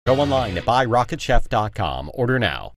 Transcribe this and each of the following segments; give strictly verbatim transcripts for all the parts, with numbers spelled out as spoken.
Go online at buy rocket chef dot com. Order now.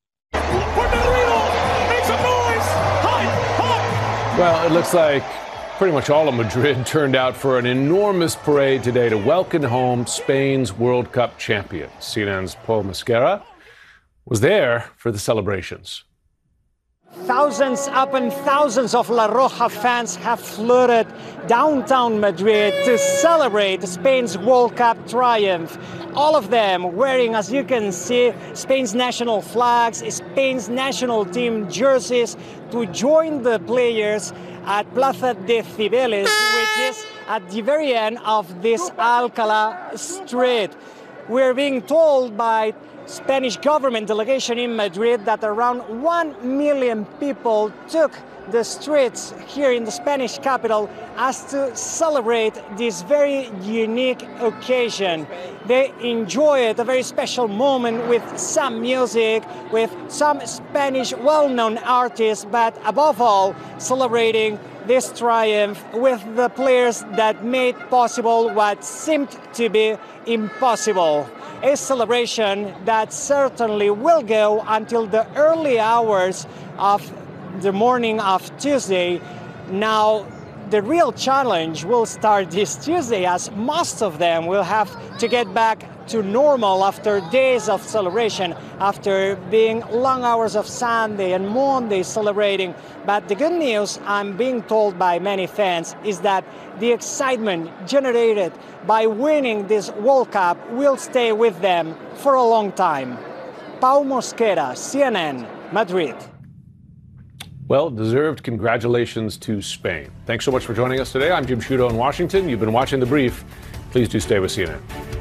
Well, it looks like pretty much all of Madrid turned out for an enormous parade today to welcome home Spain's World Cup champion. C N N's Paul Mascara was there for the celebrations. Thousands upon thousands of La Roja fans have flooded downtown Madrid to celebrate Spain's World Cup triumph. All of them wearing, as you can see, Spain's national flags, Spain's national team jerseys to join the players at Plaza de Cibeles, which is at the very end of this Alcalá street. We're being told by Spanish government delegation in Madrid that around one million people took the streets here in the Spanish capital as to celebrate this very unique occasion. They enjoyed a very special moment with some music, with some Spanish well-known artists, but above all, celebrating this triumph with the players that made possible what seemed to be impossible. A celebration that certainly will go until the early hours of the morning of Tuesday. Now, the real challenge will start this Tuesday, as most of them will have to get back to normal after days of celebration, after being long hours of Sunday and Monday celebrating. But the good news, I'm being told by many fans, is that the excitement generated by winning this World Cup will stay with them for a long time. Pau Mosquera, C N N, Madrid. Well, deserved congratulations to Spain. Thanks so much for joining us today. I'm Jim Sciutto in Washington. You've been watching The Brief. Please do stay with C N N.